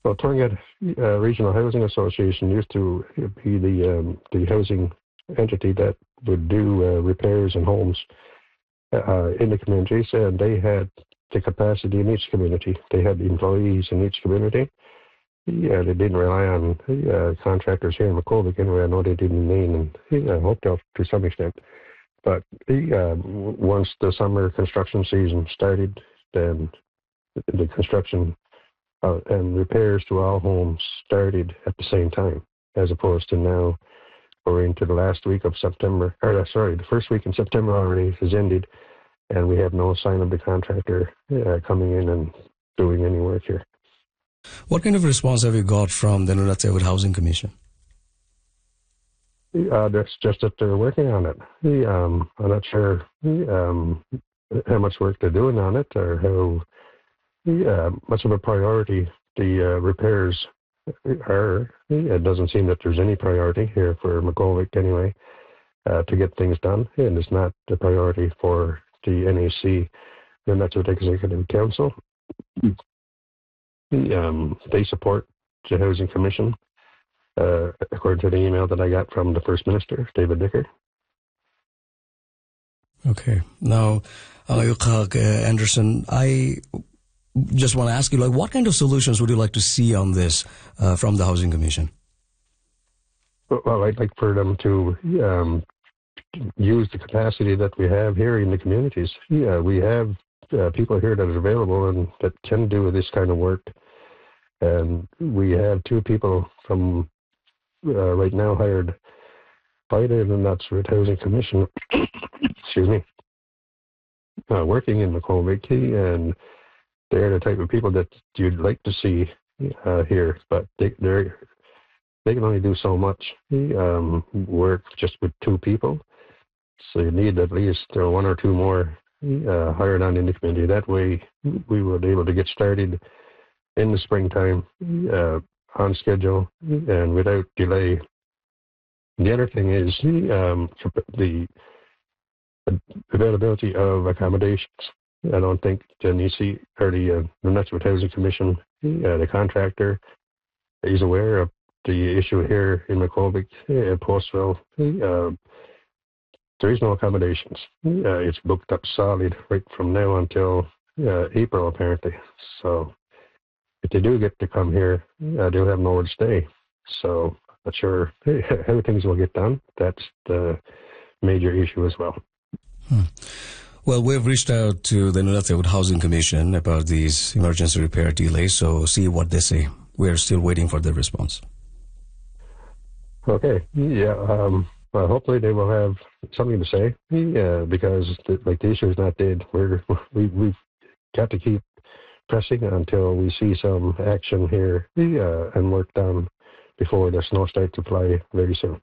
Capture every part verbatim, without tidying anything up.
Well, Torngat uh, Regional Housing Association used to be the um, the housing entity that would do uh, repairs in homes uh, in the communities, and they had the capacity in each community. They had employees in each community. Yeah, they didn't rely on uh, contractors here in McCovic anyway. I know they didn't name and uh, hooked up to some extent. But uh, once the summer construction season started, then the construction uh, and repairs to all homes started at the same time, as opposed to now we're into the last week of September, or uh, sorry, the first week in September already has ended, and we have no sign of the contractor uh, coming in and doing any work here. What kind of response have you got from the Nunavut Housing Commission? Uh, that's just that they're working on it. Um, I'm not sure um, how much work they're doing on it or how uh, much of a priority the uh, repairs are. It doesn't seem that there's any priority here for McCovic anyway uh, to get things done, and it's not the priority for the N A C, the Nunavut Executive Council. Um, they support the Housing Commission, uh, according to the email that I got from the First Minister, David Dicker. Okay. Now, uh, Anderson, I just want to ask you, like, what kind of solutions would you like to see on this uh, from the Housing Commission? Well, I'd like for them to um, use the capacity that we have here in the communities. Yeah, we have uh, people here that are available and that can do this kind of work. And we have two people from uh, right now hired by the Nunavut Housing Commission, excuse me, uh, working in McCovic, and they're the type of people that you'd like to see uh, here, but they they're, they can only do so much um, work just with two people. So you need at least uh, one or two more uh, hired on in the community. That way we will be able to get started in the springtime, uh, on schedule and without delay. The other thing is um, the availability of accommodations. I don't think the N E C or the uh, Nunavut Housing Commission, uh, the contractor, is aware of the issue here in McCovic and Postville. Uh, there is no accommodations. Uh, it's booked up solid right from now until uh, April, apparently. So if they do get to come here, uh, they'll have nowhere to stay. So not sure how things will get done. That's the major issue as well. Hmm. Well, we've reached out to the Nunavut Housing Commission about these emergency repair delays, so see what they say. We're still waiting for their response. Okay. Yeah. Um, well, hopefully they will have something to say, uh, because the, like the issue is not dead. We're we we've got to keep pressing until we see some action here uh, and work done before the snow starts to fly very soon.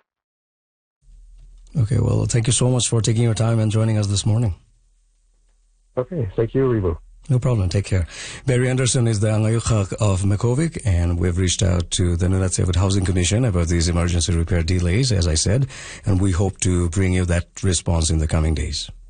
Okay, well, thank you so much for taking your time and joining us this morning. Okay, thank you, Ribu. No problem, take care. Barry Anderson is the Angayukak of McCovic, and we've reached out to the Nunavut Housing Commission about these emergency repair delays, as I said, and we hope to bring you that response in the coming days.